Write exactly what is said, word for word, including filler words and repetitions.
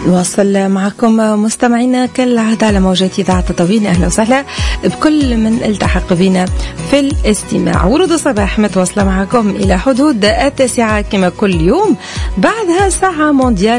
نواصل معكم مستمعينا كالعادة على موجات إذاعة تطاوين. أهلا وسهلا بكل من التحق بنا في الاستماع. ورود الصباح متواصلة معكم إلى حدود التاسعة كما كل يوم، بعدها ساعة مونديال